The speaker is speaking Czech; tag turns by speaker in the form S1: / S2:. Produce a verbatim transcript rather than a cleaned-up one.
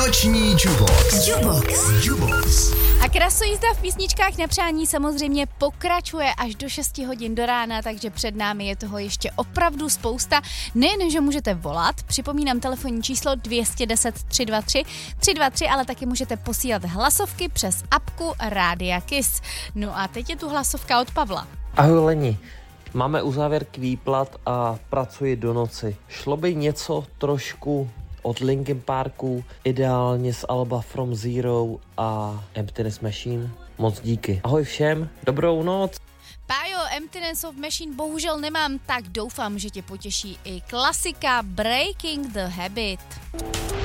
S1: Noční Jubox. Jubox. Jubox.
S2: A krasojízda v písničkách na přání samozřejmě pokračuje až do šesti hodin do rána, takže před námi je toho ještě opravdu spousta. Nejen, že můžete volat, připomínám telefonní číslo dvě deset tři dva tři tři dva tři, ale taky můžete posílat hlasovky přes apku Rádia Kiss. No a teď je tu hlasovka od Pavla.
S3: Ahoj Leni, máme uzávěrky výplat a pracuji do noci. Šlo by něco trošku od Linkin Parku, ideálně z alba From Zero a Emptiness Machine? Moc díky. Ahoj všem, dobrou noc.
S2: Pájo, Emptiness of Machine bohužel nemám, tak doufám, že tě potěší i klasika Breaking the Habit.